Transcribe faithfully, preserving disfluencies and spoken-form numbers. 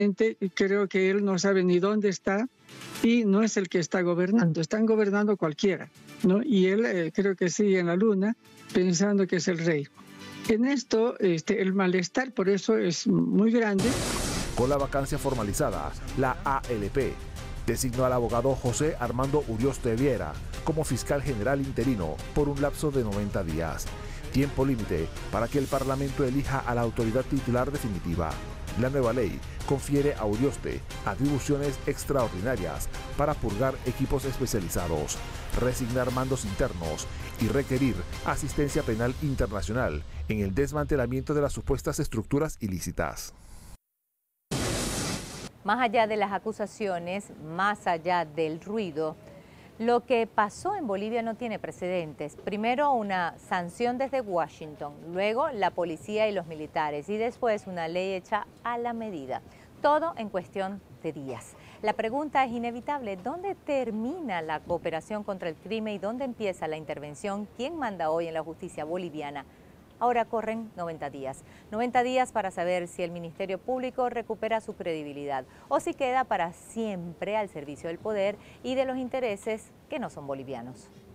creo que él no sabe ni dónde está y no es el que está gobernando, están gobernando cualquiera, ¿no? Y él eh, creo que sigue en la luna pensando que es el rey. En esto, este, el malestar por eso es muy grande. Con la vacancia formalizada, la A L P designó al abogado José Armando Urioste Viera como fiscal general interino por un lapso de noventa días, tiempo límite para que el Parlamento elija a la autoridad titular definitiva. La nueva ley confiere a Urioste atribuciones extraordinarias para purgar equipos especializados, resignar mandos internos y requerir asistencia penal internacional en el desmantelamiento de las supuestas estructuras ilícitas. Más allá de las acusaciones, más allá del ruido, lo que pasó en Bolivia no tiene precedentes. Primero una sanción desde Washington, luego la policía y los militares y después una ley hecha a la medida. Todo en cuestión de días. La pregunta es inevitable: ¿dónde termina la cooperación contra el crimen y dónde empieza la intervención? ¿Quién manda hoy en la justicia boliviana? Ahora corren noventa días. noventa días para saber si el Ministerio Público recupera su credibilidad o si queda para siempre al servicio del poder y de los intereses que no son bolivianos.